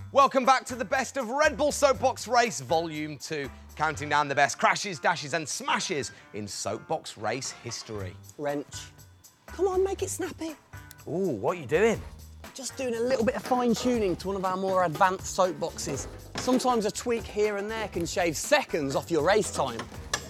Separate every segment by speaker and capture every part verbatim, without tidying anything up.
Speaker 1: Welcome back to the best of Red Bull Soapbox Race Volume two, counting down the best crashes, dashes and smashes in Soapbox Race history.
Speaker 2: Wrench. Come on, make it snappy.
Speaker 1: Ooh, what are you doing?
Speaker 2: Just doing a little bit of fine-tuning to one of our more advanced soapboxes. Sometimes a tweak here and there can shave seconds off your race time.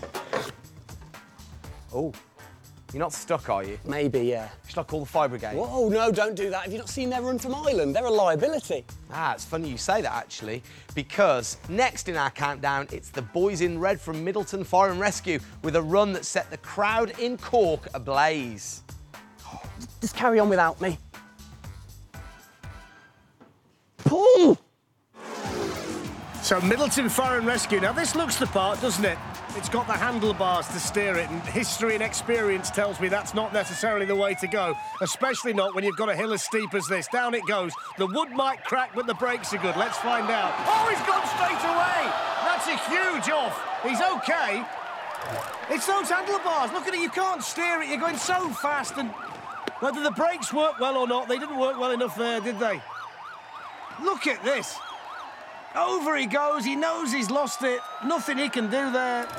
Speaker 1: Oh, you're not stuck, are you?
Speaker 2: Maybe, yeah.
Speaker 1: Should I call the fire brigade?
Speaker 2: Whoa, no, don't do that. Have you not seen their run from Ireland? They're a liability.
Speaker 1: Ah, it's funny you say that, actually, because next in our countdown, it's the boys in red from Middleton Fire and Rescue with a run that set the crowd in Cork ablaze.
Speaker 2: Just carry on without me. Pull!
Speaker 3: So Middleton Fire and Rescue. Now this looks the part, doesn't it? It's got the handlebars to steer it, and history and experience tells me that's not necessarily the way to go, especially not when you've got a hill as steep as this. Down it goes. The wood might crack, but the brakes are good. Let's find out. Oh, he's gone straight away. That's a huge off. He's okay. It's those handlebars. Look at it. You can't steer it. You're going so fast, and whether the brakes work well or not, they didn't work well enough there, did they? Look at this. Over he goes, he knows he's lost it. Nothing he can do there.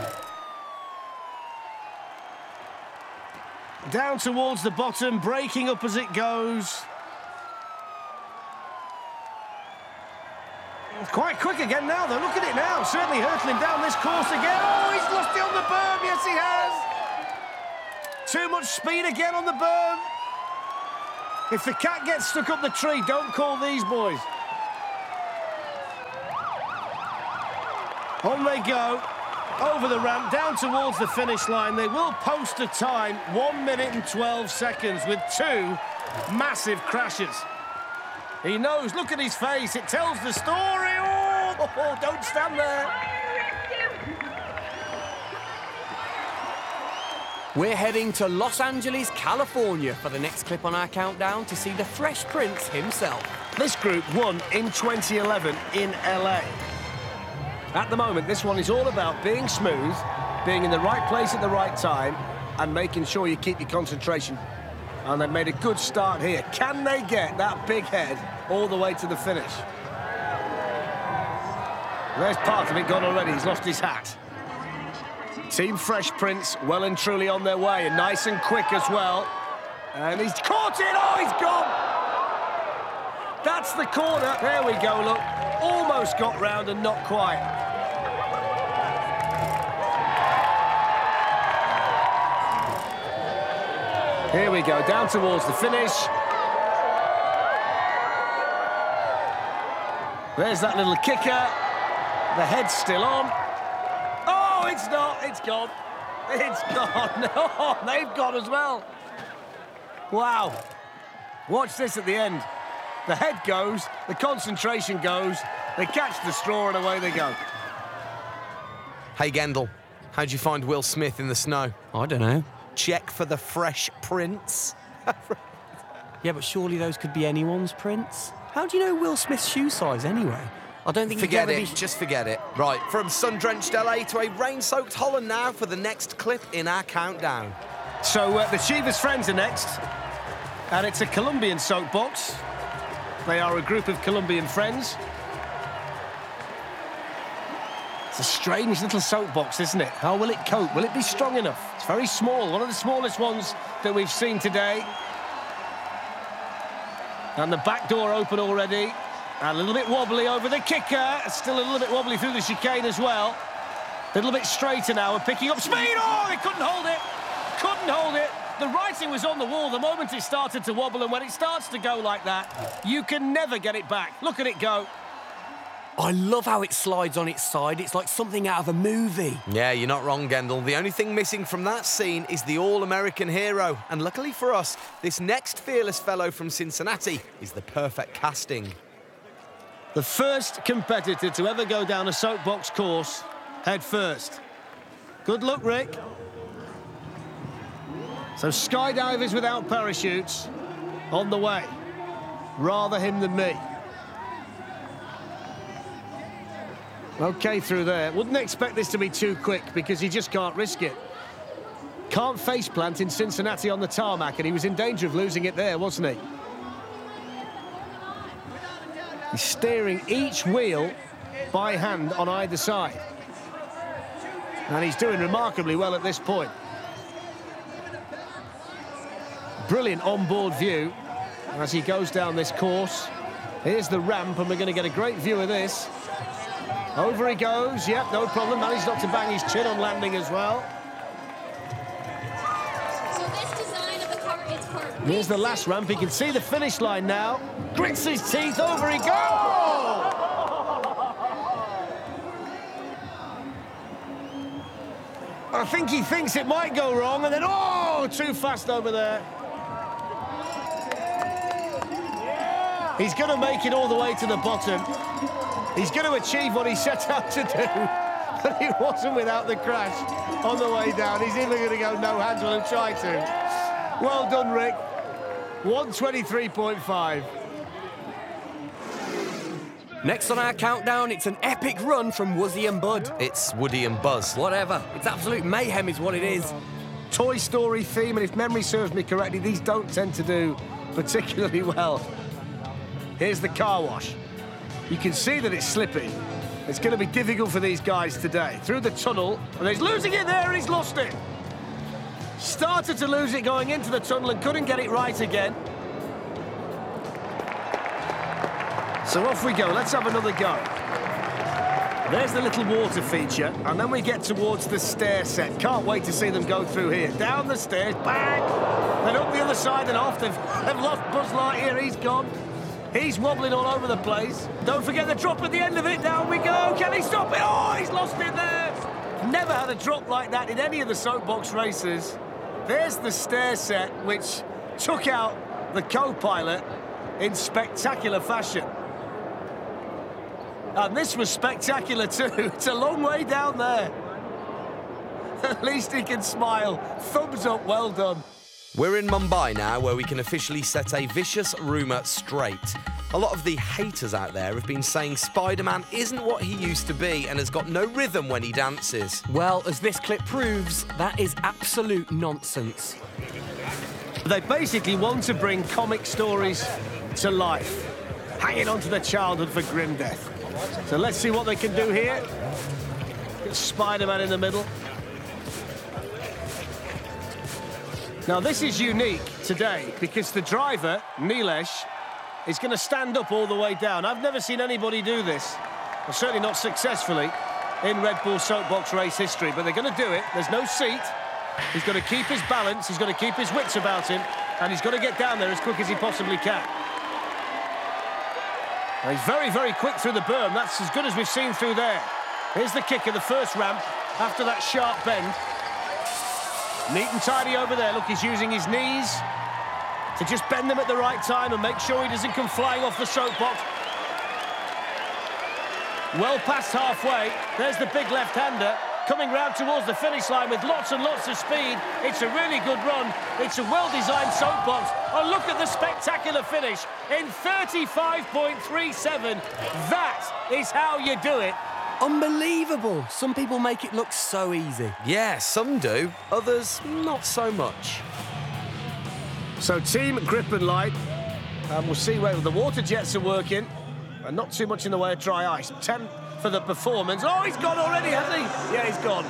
Speaker 3: Down towards the bottom, breaking up as it goes. Quite quick again now, though. Look at it now. Certainly hurtling down this course again. Oh, he's lost it on the berm. Yes, he has. Too much speed again on the berm. If the cat gets stuck up the tree, don't call these boys. On they go, over the ramp, down towards the finish line. They will post a time, one minute and twelve seconds with two massive crashes. He knows, look at his face, it tells the story. Oh, oh, don't stand there.
Speaker 2: We're heading to Los Angeles, California for the next clip on our countdown to see the Fresh Prince himself.
Speaker 3: This group won in twenty eleven in L A. At the moment, this one is all about being smooth, being in the right place at the right time, and making sure you keep your concentration. And they've made a good start here. Can they get that big head all the way to the finish? There's part of it gone already. He's lost his hat. Team Fresh Prince well and truly on their way, and nice and quick as well. And he's caught it. Oh, he's gone. That's the corner. There we go, look. Almost got round and not quite. Here we go, down towards the finish. There's that little kicker. The head's still on. Oh, it's not, it's gone. It's gone. No, they've gone as well. Wow. Watch this at the end. The head goes, the concentration goes, they catch the straw and away they go.
Speaker 1: Hey, Gendel, how'd you find Will Smith in the snow?
Speaker 2: I don't know.
Speaker 1: Check for the Fresh Prince.
Speaker 2: Yeah, but surely those could be anyone's prints. How do you know Will Smith's shoe size anyway? I don't think
Speaker 1: Forget
Speaker 2: you'd
Speaker 1: it,
Speaker 2: ever be...
Speaker 1: just forget it. Right, from sun-drenched L A to a rain-soaked Holland now for the next clip in our countdown.
Speaker 3: So uh, the Chivas Friends are next, and it's a Colombian soapbox. They are a group of Colombian friends. It's a strange little soapbox, isn't it? How will it cope? Will it be strong enough? It's very small, one of the smallest ones that we've seen today. And the back door open already. And a little bit wobbly over the kicker. Still a little bit wobbly through the chicane as well. A little bit straighter now and picking up speed. Oh, they couldn't hold it. Couldn't hold it. The writing was on the wall the moment it started to wobble, and when it starts to go like that, you can never get it back. Look at it go.
Speaker 2: I love how it slides on its side. It's like something out of a movie.
Speaker 1: Yeah, you're not wrong, Gendel. The only thing missing from that scene is the all-American hero. And luckily for us, this next fearless fellow from Cincinnati is the perfect casting.
Speaker 3: The first competitor to ever go down a soapbox course head first. Good luck, Rick. So skydivers without parachutes on the way. Rather him than me. OK through there. Wouldn't expect this to be too quick because he just can't risk it. Can't faceplant in Cincinnati on the tarmac, and he was in danger of losing it there, wasn't he? He's steering each wheel by hand on either side. And he's doing remarkably well at this point. Brilliant onboard view as he goes down this course. Here's the ramp, and we're going to get a great view of this. Over he goes. Yep, no problem. Managed not to bang his chin on landing as well.
Speaker 4: So this design of the car is for...
Speaker 3: Here's the last ramp. He can see the finish line now. Grits his teeth. Over he goes! I think he thinks it might go wrong, and then, oh, too fast over there. He's going to make it all the way to the bottom. He's going to achieve what he set out to do, but he wasn't without the crash on the way down. He's even going to go no hands while he'll try to. Well done, Rick. one twenty-three point five.
Speaker 2: Next on our countdown, it's an epic run from Wuzzy and Bud.
Speaker 1: It's Woody and Buzz.
Speaker 2: Whatever. It's absolute mayhem is what it is.
Speaker 3: Toy Story theme, and if memory serves me correctly, these don't tend to do particularly well. Here's the car wash. You can see that it's slippy. It's going to be difficult for these guys today. Through the tunnel, and he's losing it there, and he's lost it. Started to lose it going into the tunnel and couldn't get it right again. So off we go. Let's have another go. There's the little water feature, and then we get towards the stair set. Can't wait to see them go through here. Down the stairs, bang! Then up the other side and off. They've, they've lost Buzz Lightyear, he's gone. He's wobbling all over the place. Don't forget the drop at the end of it. Down we go. Can he stop it? Oh, he's lost it there. Never had a drop like that in any of the soapbox races. There's the stair set, which took out the co-pilot in spectacular fashion. And this was spectacular too. It's a long way down there. At least he can smile. Thumbs up, well done.
Speaker 1: We're in Mumbai now, where we can officially set a vicious rumour straight. A lot of the haters out there have been saying Spider-Man isn't what he used to be and has got no rhythm when he dances.
Speaker 2: Well, as this clip proves, that is absolute nonsense.
Speaker 3: They basically want to bring comic stories to life, hanging on to their childhood for grim death. So let's see what they can do here. Get Spider-Man in the middle. Now, this is unique today because the driver, Nilesh, is going to stand up all the way down. I've never seen anybody do this, well, certainly not successfully, in Red Bull soapbox race history, but they're going to do it. There's no seat. He's got to keep his balance, he's got to keep his wits about him, and he's got to get down there as quick as he possibly can. Now, he's very, very quick through the berm. That's as good as we've seen through there. Here's the kick of the first ramp after that sharp bend. Neat and tidy over there. Look, he's using his knees to just bend them at the right time and make sure he doesn't come flying off the soapbox. Well past halfway. There's the big left-hander coming round towards the finish line with lots and lots of speed. It's a really good run. It's a well-designed soapbox. Oh, look at the spectacular finish in thirty-five point three seven. That is how you do it.
Speaker 2: Unbelievable. Some people make it look so easy.
Speaker 1: Yeah, some do. Others, not so much.
Speaker 3: So Team Grip and Light, and we'll see whether the water jets are working, and not too much in the way of dry ice. ten for the performance. Oh, he's gone already, has he? Yeah, he's gone.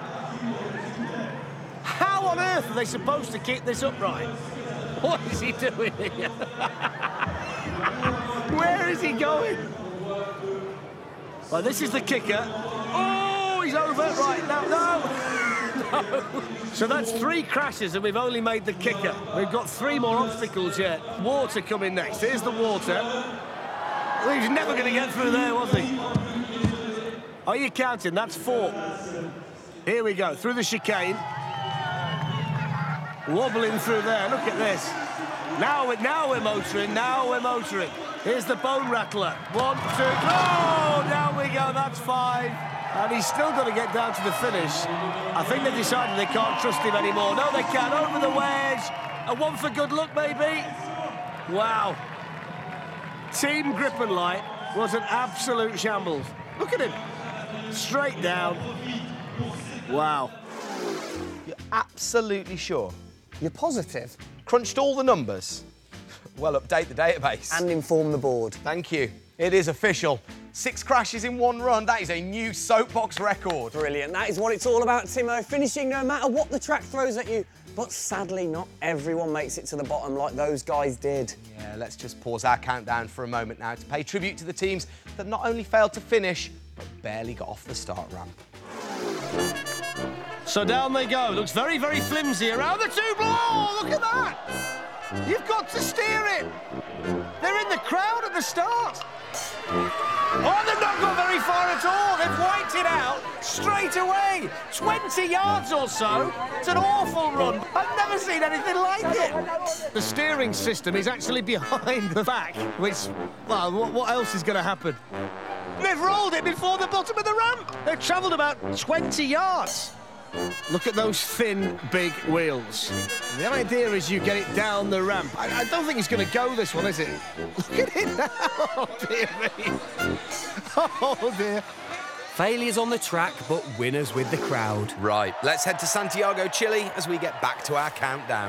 Speaker 3: How on earth are they supposed to keep this upright? What is he doing here? Where is he going? Well, this is the kicker. Oh, he's over. Right, no, no. No. So that's three crashes and we've only made the kicker. We've got three more obstacles yet. Water coming next. Here's the water. Well, he was never going to get through there, was he? Are you counting? That's four. Here we go, through the chicane. Wobbling through there. Look at this. Now we're, now we're motoring. Now we're motoring. Here's the bone rattler. One, two, oh, down we go. That's five. And he's still got to get down to the finish. I think they've decided they can't trust him anymore. No, they can't. Over the wedge. A one for good luck, maybe. Wow. Team Grip and Light was an absolute shambles. Look at him. Straight down. Wow.
Speaker 1: You're absolutely sure?
Speaker 2: You're positive?
Speaker 1: Crunched all the numbers? Well, update the database.
Speaker 2: And inform the board.
Speaker 1: Thank you. It is official. Six crashes in one run. That is a new soapbox record.
Speaker 2: Brilliant. That is what it's all about, Timo. Finishing no matter what the track throws at you. But sadly, not everyone makes it to the bottom like those guys did.
Speaker 1: Yeah, let's just pause our countdown for a moment now to pay tribute to the teams that not only failed to finish, but barely got off the start ramp.
Speaker 3: So down they go. Looks very, very flimsy around the two blow. Oh, look at that. You've got to steer it. They're in the crowd at the start. Oh, they've not got very far at all. They've wiped it out straight away. twenty yards or so. It's an awful run. I've never seen anything like it. The steering system is actually behind the back, which, well, what, what else is going to happen? They've rolled it before the bottom of the ramp. They've travelled about twenty yards. Look at those thin, big wheels. The idea is you get it down the ramp. I, I don't think it's going to go, this one, is it? Look at it now. Oh, dear me. Oh, dear.
Speaker 5: Failures on the track, but winners with the crowd.
Speaker 1: Right, let's head to Santiago, Chile, as we get back to our countdown.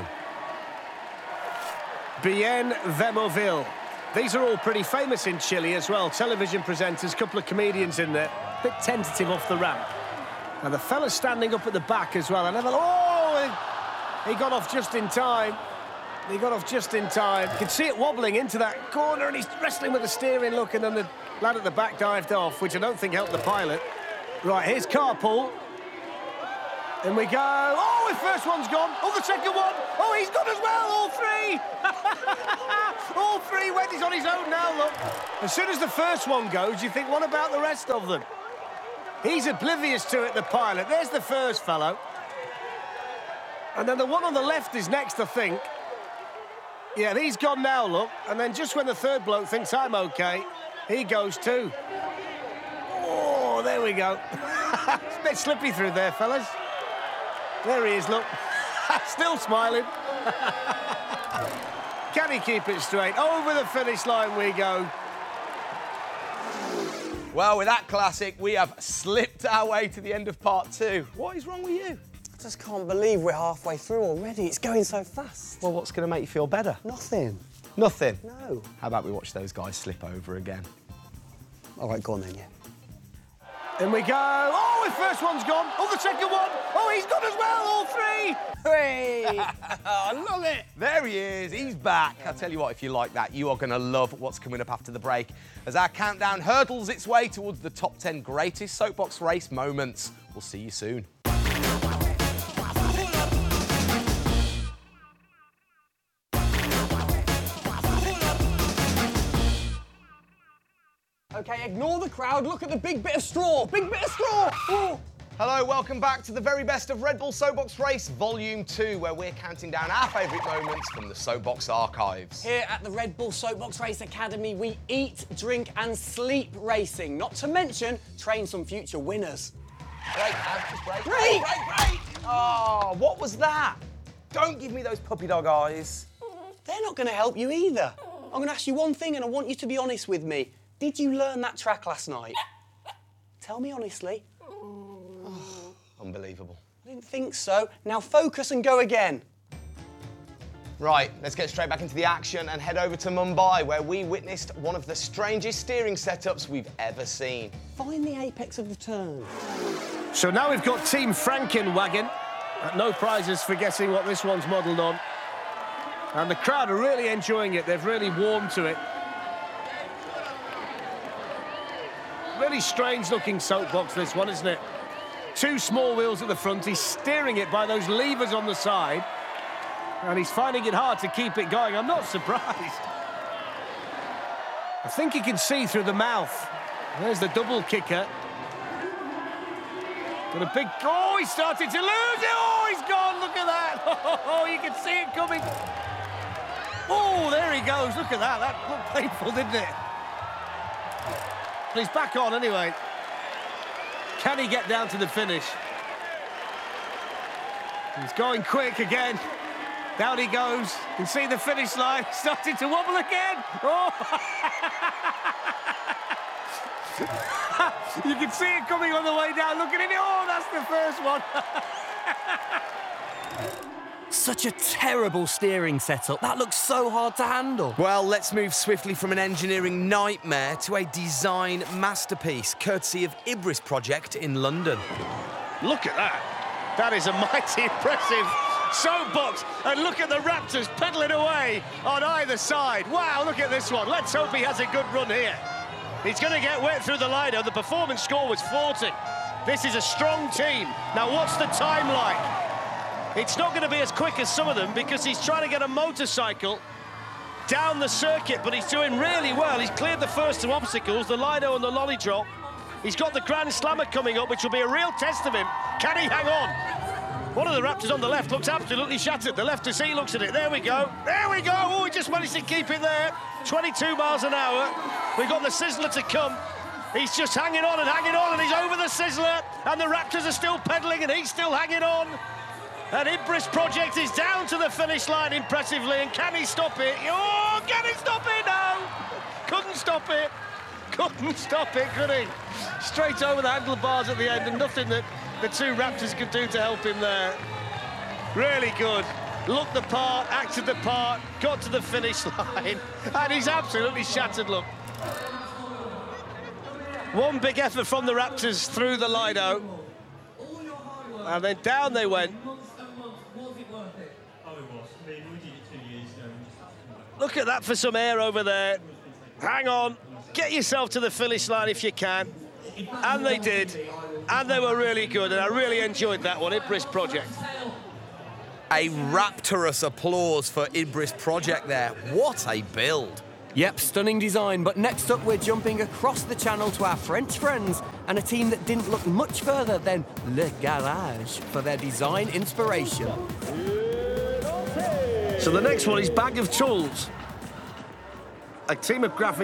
Speaker 3: Bien Vemoville. These are all pretty famous in Chile as well. Television presenters, couple of comedians in there. Bit tentative off the ramp. And the fella standing up at the back as well. And have a, oh, he got off just in time. He got off just in time. You can see it wobbling into that corner, and he's wrestling with the steering, look, and then the lad at the back dived off, which I don't think helped the pilot. Right, here's carpool. And we go. Oh, the first one's gone. Oh, the second one. Oh, he's gone as well. All three. All three went. He's on his own now, look. As soon as the first one goes, you think, what about the rest of them? He's oblivious to it, the pilot. There's the first fellow. And then the one on the left is next, I think. Yeah, he's gone now, look. And then just when the third bloke thinks I'm OK, he goes too. Oh, there we go. It's a bit slippy through there, fellas. There he is, look. Still smiling. Can he keep it straight? Over the finish line we go.
Speaker 1: Well, with that classic, we have slipped our way to the end of part two. What is wrong with you?
Speaker 2: I just can't believe we're halfway through already. It's going so fast.
Speaker 1: Well, what's going to make you feel better?
Speaker 2: Nothing.
Speaker 1: Nothing?
Speaker 2: No.
Speaker 1: How about we watch those guys slip over again?
Speaker 2: All right, go on then, yeah.
Speaker 3: And we go. Oh, the first one's gone. Oh, the second one. Oh, he's gone as well, all three.
Speaker 2: Hooray! I love it.
Speaker 1: There he is. He's back. I'll tell you what, if you like that, you are going to love what's coming up after the break as our countdown hurdles its way towards the top ten greatest soapbox race moments. We'll see you soon.
Speaker 2: OK, ignore the crowd. Look at the big bit of straw. Big bit of straw. Ooh.
Speaker 1: Hello, welcome back to the very best of Red Bull Soapbox Race Volume two, where we're counting down our favourite moments from the Soapbox archives.
Speaker 2: Here at the Red Bull Soapbox Race Academy, we eat, drink and sleep racing. Not to mention, train some future winners.
Speaker 1: Break, Av, just break.
Speaker 2: Break!
Speaker 1: Break, break! Oh, what was that? Don't give me those puppy dog eyes.
Speaker 2: They're not going to help you either. I'm going to ask you one thing and I want you to be honest with me. Did you learn that track last night? Tell me honestly.
Speaker 1: Unbelievable.
Speaker 2: I didn't think so. Now focus and go again.
Speaker 1: Right, let's get straight back into the action and head over to Mumbai, where we witnessed one of the strangest steering setups we've ever seen.
Speaker 2: Find the apex of the turn.
Speaker 3: So now we've got Team Frankenwagen. No prizes for guessing what this one's modelled on. And the crowd are really enjoying it. They've really warmed to it. Really strange-looking soapbox, this one, isn't it? Two small wheels at the front. He's steering it by those levers on the side. And he's finding it hard to keep it going. I'm not surprised. I think he can see through the mouth. There's the double kicker. Got a big... Oh, he started to lose it. Oh, he's gone. Look at that. Oh, you can see it coming. Oh, there he goes. Look at that. That looked painful, didn't it? But he's back on anyway. Can he get down to the finish? He's going quick again. Down he goes. You can see the finish line. Starting to wobble again. Oh. You can see it coming on the way down. Look at it. Oh, that's the first one.
Speaker 5: Such a terrible steering setup. That looks so hard to handle.
Speaker 1: Well, let's move swiftly from an engineering nightmare to a design masterpiece, courtesy of Ibris Project in London.
Speaker 3: Look at that. That is a mighty impressive soapbox. And look at the Raptors pedalling away on either side. Wow, look at this one. Let's hope he has a good run here. He's going to get wet through the Lido. The performance score was forty. This is a strong team. Now, what's the time like? It's not going to be as quick as some of them because he's trying to get a motorcycle down the circuit, but he's doing really well. He's cleared the first two obstacles, the Lido and the Lolly Drop. He's got the Grand Slammer coming up, which will be a real test of him. Can he hang on? One of the Raptors on the left looks absolutely shattered. The left to see looks at it. There we go. There we go. Oh, he just managed to keep it there. twenty-two miles an hour. We've got the Sizzler to come. He's just hanging on and hanging on, and he's over the Sizzler. And the Raptors are still pedaling, and he's still hanging on. And Ibris Project is down to the finish line impressively. And can he stop it? Oh, can he stop it? No. Couldn't stop it. Couldn't stop it, could he? Straight over the handlebars at the end, and nothing that the two Raptors could do to help him there. Really good. Looked the part, acted the part, got to the finish line, and he's absolutely shattered, look. One big effort from the Raptors through the Lido. And then down they went. Look at that for some air over there. Hang on. Get yourself to the finish line if you can. And they did. And they were really good. And I really enjoyed that one, Ibris Project.
Speaker 1: A rapturous applause for Ibris Project there. What a build.
Speaker 5: Yep, stunning design. But next up, we're jumping across the channel to our French friends and a team that didn't look much further than Le Garage for their design inspiration.
Speaker 3: So the next one is Bag of Tools. A team of graphic